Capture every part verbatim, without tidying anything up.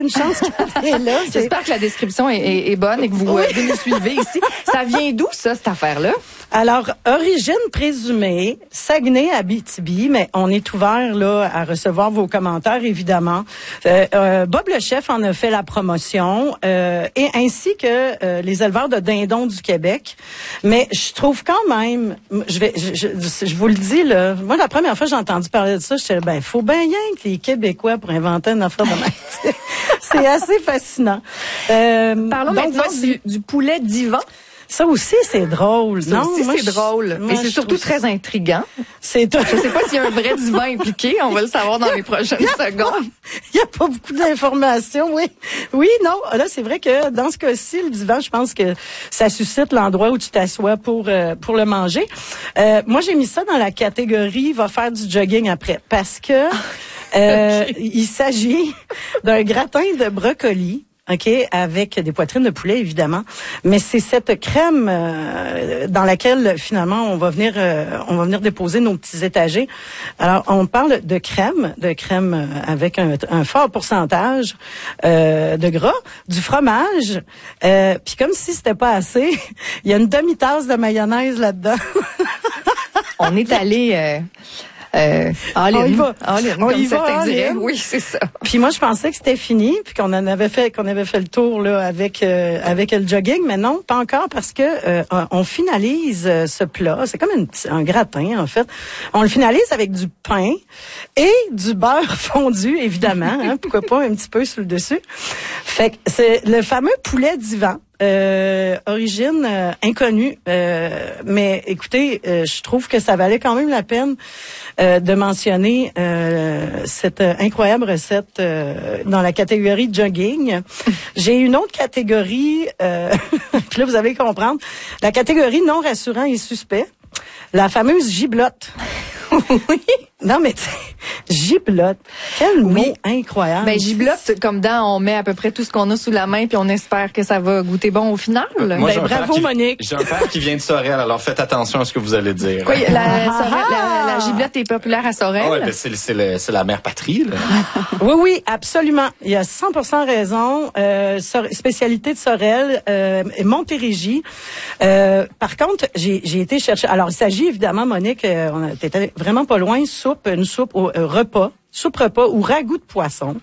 Une chance qu'elle est là. J'espère que la description est, est, est bonne et que vous, oui. euh, nous suivez ici. Ça vient d'où, ça, cette affaire-là? Alors, origine présumée, Saguenay-Abitibi, mais on est ouvert là à recevoir vos commentaires, évidemment. Euh, euh, Bob le chef en a fait la promotion, euh, et ainsi que euh, les éleveurs de dindons du Québec. Mais je trouve quand même, je vais, je, je, je vous le dis là, moi la première fois que j'ai entendu parler de ça, je disais ben faut bien rien que les Québécois pour inventer une affaire de même. C'est assez fascinant. Euh, Parlons donc, maintenant du, du poulet divan. Ça aussi, c'est drôle. Ça non, aussi, moi, c'est je, drôle. Mais c'est surtout très ça... intriguant. C'est tout. Je sais pas s'il y a un vrai divan impliqué. On va le savoir dans les prochaines secondes. Il y a pas beaucoup d'informations, oui. Oui, non. Là, c'est vrai que dans ce cas-ci, le divan, je pense que ça suscite l'endroit où tu t'assois pour euh, pour le manger. Euh, moi, j'ai mis ça dans la catégorie va faire du jogging après, parce que euh, okay. il s'agit d'un gratin de brocoli. OK, avec des poitrines de poulet, évidemment. Mais c'est cette crème euh, dans laquelle, finalement, on va venir euh, on va venir déposer nos petits étagers. Alors, on parle de crème, de crème avec un, un fort pourcentage euh, de gras, du fromage. Euh, Puis comme si c'était pas assez, il y a une demi-tasse de mayonnaise là-dedans. On est allé... Euh... Euh, all on y va. All in, on comme y certains va. diraient. Oui, c'est ça. Puis moi, je pensais que c'était fini, puis qu'on en avait fait, qu'on avait fait le tour là avec euh, avec le jogging, mais non, pas encore, parce que euh, on finalise euh, ce plat. C'est comme une, un gratin en fait. On le finalise avec du pain et du beurre fondu, évidemment. Hein, pourquoi pas un petit peu sur le dessus. Fait que c'est le fameux poulet divan. Euh, origine euh, inconnue, euh, mais écoutez, euh, je trouve que ça valait quand même la peine euh, de mentionner euh, cette euh, incroyable recette euh, dans la catégorie jogging. J'ai une autre catégorie, euh, puis là vous allez comprendre, la catégorie non rassurant et suspect, la fameuse giblotte. Oui. Non, mais giblotte. Quel mot oui. incroyable. Ben, giblotte, comme dans, on met à peu près tout ce qu'on a sous la main puis on espère que ça va goûter bon au final. Euh, moi, ben, bravo, qui, Monique. J'ai un père qui vient de Sorel, alors faites attention à ce que vous allez dire. Oui, la, Sorel, la, la giblotte est populaire à Sorel. Ah ouais, ben, c'est, c'est, le, c'est la mère patrie, là. Oui, oui, absolument. Il y a cent pour cent raison. Euh, spécialité de Sorel, euh, Montérégie. Euh, par contre, j'ai, j'ai été chercher... Alors, il s'agit évidemment, Monique, euh, on était vraiment pas loin, soupe, une soupe au euh, repas, soupe repas ou ragoût de poisson.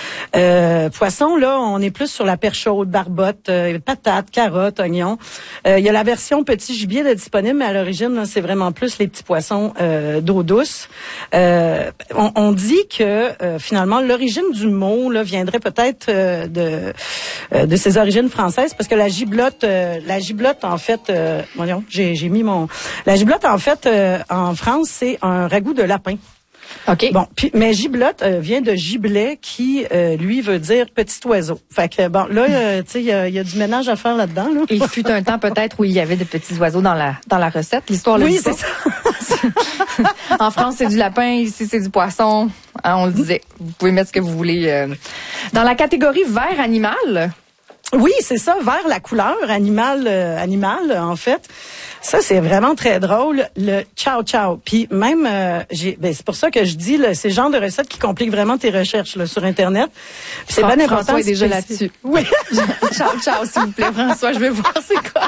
Euh, poisson, là, on est plus sur la perche chaude, barbotte, euh, patates, carottes, oignons. Euh, il y a la version petit gibier de disponible, mais à l'origine, là, c'est vraiment plus les petits poissons euh, d'eau douce. Euh, on, on dit que euh, finalement, l'origine du mot là viendrait peut-être euh, de euh, de ses origines françaises, parce que la giblotte, euh, la giblotte en fait, euh, voyons, j'ai, j'ai mis mon, la giblotte en fait euh, en France, c'est un ragoût de lapin. OK. Bon, puis mais giblotte euh, vient de giblet qui euh, lui veut dire petit oiseau. Fait que bon là euh, tu sais il y a, y a du ménage à faire là-dedans là. Il fut un temps peut-être où il y avait de petits oiseaux dans la dans la recette. L'histoire le oui, dit c'est pas. ça. En France, c'est du lapin, ici c'est du poisson. Hein, on le disait. Vous pouvez mettre ce que vous voulez euh. Dans la catégorie vert animal. Oui, c'est ça, vert la couleur animal euh, animal en fait. Ça, c'est vraiment très drôle, le ciao ciao. Puis même, euh, j'ai, ben, c'est pour ça que je dis, là, c'est le genre de recette qui complique vraiment tes recherches là, sur Internet. Puis c'est Fran- bien important. François est déjà là-dessus. Oui. Ciao ciao, s'il vous plaît, François, je vais voir c'est quoi.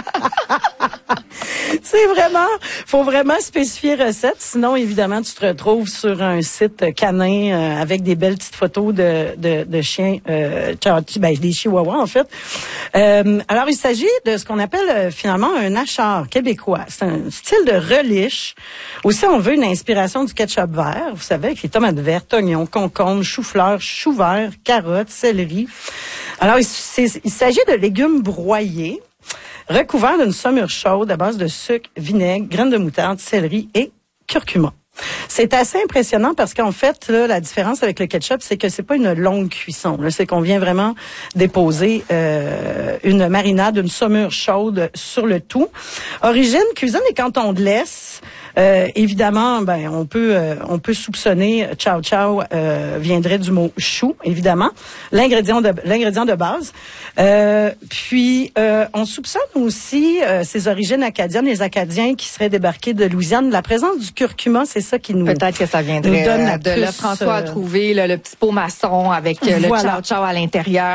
C'est vraiment, faut vraiment spécifier recette. Sinon, évidemment, tu te retrouves sur un site canin euh, avec des belles petites photos de, de, de chiens, euh, ben, des chihuahuas, en fait. Euh, alors, il s'agit de ce qu'on appelle euh, finalement un achar québécois. C'est un style de relish. Aussi, on veut une inspiration du ketchup vert. Vous savez, avec les tomates vertes, oignons, concombres, choux-fleurs, choux verts, carottes, céleri. Alors, il, il s'agit de légumes broyés, recouvert d'une saumure chaude à base de sucre, vinaigre, graines de moutarde, céleri et curcuma. C'est assez impressionnant parce qu'en fait, là, la différence avec le ketchup, c'est que c'est pas une longue cuisson. Là, c'est qu'on vient vraiment déposer euh, une marinade, une saumure chaude sur le tout. Origine, cuisine des cantons de l'Est. Euh, évidemment, ben on peut euh, on peut soupçonner chow chow euh, viendrait du mot chou, évidemment, l'ingrédient de l'ingrédient de base. Euh, puis euh, on soupçonne aussi euh, ses origines acadiennes, les Acadiens qui seraient débarqués de Louisiane. La présence du curcuma, c'est ça qui nous peut-être que ça viendrait nous donne la de puce, là, François euh, a trouvé là, le petit pot maçon avec euh, voilà. le chow chow à l'intérieur.